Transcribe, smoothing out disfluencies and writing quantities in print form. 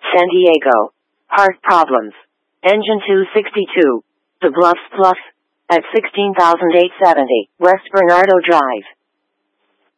San Diego. Heart problems. Engine 262. The Bluffs Plus. At 16,870 West Bernardo Drive.